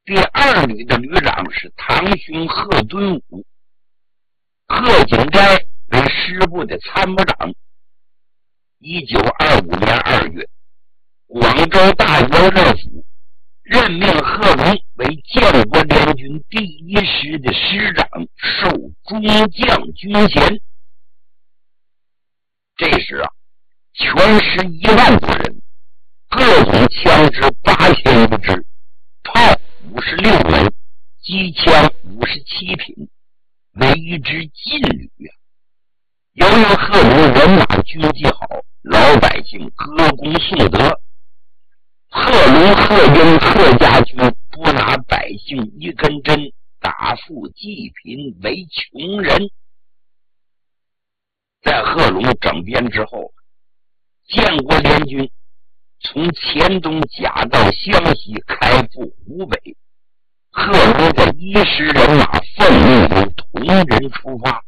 第2旅的旅长是唐兄贺敦武，贺景斋为师部的参谋长。1925年2月，广州大元帅府任命贺龙为建国联军第1师的师长，授中将军衔。这时啊，全师1万多人，各种枪支8000余支，炮56门，机枪57品，为一支劲旅啊。由于贺龙人马军纪好，老百姓歌功颂德，贺龙、贺英、贺家军不拿百姓一根针，打富济贫，为穷人。在贺龙整编之后，建国联军从黔东夹道湘西，开赴湖北。贺龙的1师人马奉命由铜仁出发。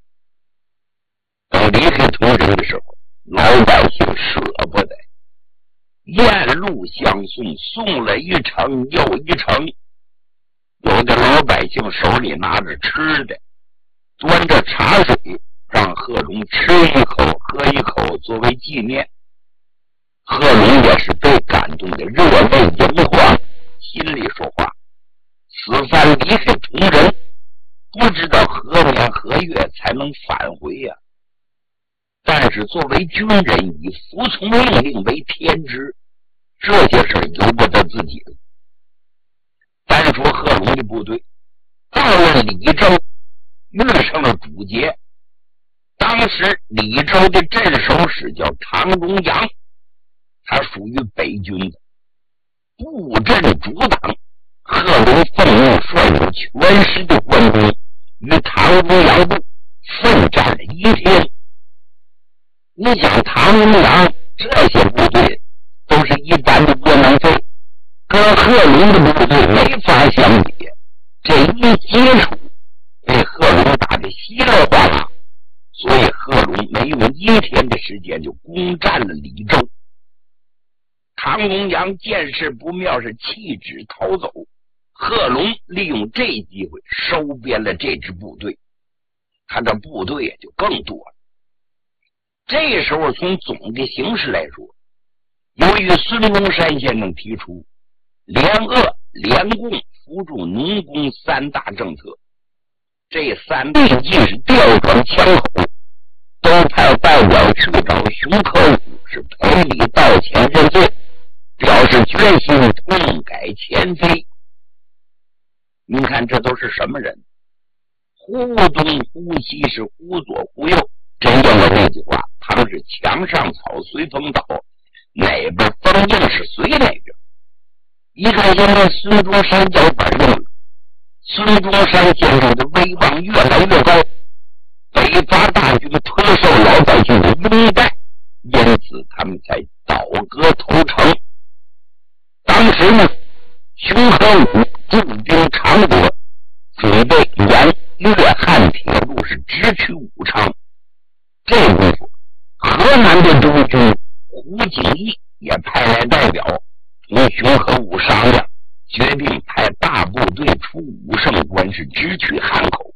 等离开铜仁的时候，老百姓舍不得，沿路相送，送了一程又一程。有的老百姓手里拿着吃的，端着茶水，让贺龙吃一口喝一口作为纪念。贺龙也是被感动的热泪盈眶，心里说话：此番离开铜仁，不知道何年何月才能返回呀。但是作为军人，以服从命令为天职，这些事由不得自己了。单说贺龙的部队，到了李州，遇上了堵截。当时李州的镇守使叫唐荣阳，他属于北军的，布阵阻挡。贺龙奉命率领全师的官兵与唐荣阳部奋战了1天。你想唐荣阳这些部队都是一般的窝囊废，跟贺龙的部队没法相比，这一接触被贺龙打得稀里哗啦，所以贺龙没用1天的时间就攻占了李州。唐荣阳见势不妙，是弃旨逃走。贺龙利用这机会收编了这支部队，他的部队也就更多了。这时候从总的形势来说，由于孙中山先生提出联鄂、联共、扶助农工3大政策，这3大既是调转枪口，都派代表去找熊克武，是赔礼道歉认罪，表示决心痛改前非。你看这都是什么人？忽东忽西，是忽左忽右。真应了这句话，他们是墙上草随风倒，哪边风硬是随哪边。一看现在孙中山脚板硬了，孙中山先生的威望越来越高，北伐大军颇受老百姓的拥戴，因此他们才倒戈投诚。当时呢，熊克武驻兵常德，准备沿粤汉铁路是直取武昌。这功夫，河南的中军胡景翼也派来代表，同熊克武商量，决定派大部队出武胜关，是直取汉口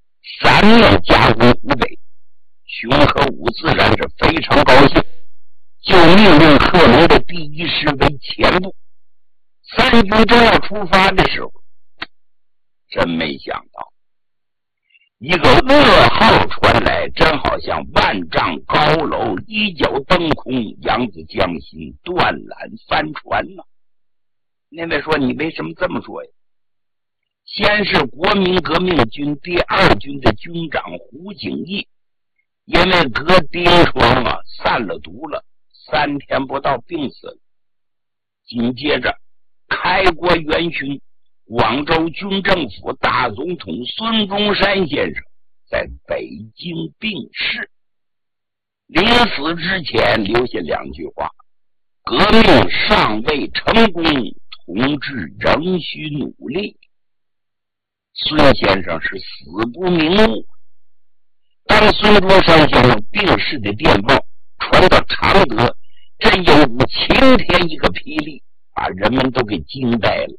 ，3面夹攻湖北。熊克武自然是非常高兴，就命令贺龙的第1师为前部。3军正要出发的时候，真没想到一个噩耗传来，真好像万丈高楼一脚登空，扬子江心，断缆翻船了。那位说你为什么这么说呀？先是国民革命军第2军的军长胡景翼，因为得疔疮啊，散了毒了，3天不到病死了。紧接着开国元勋广州军政府大总统孙中山先生在北京病逝，临死之前留下2句话：革命尚未成功，同志仍需努力。孙先生是死不瞑目。当孙中山先生病逝的电报传到常德，真有如晴天一个霹雳，把人们都给惊呆了。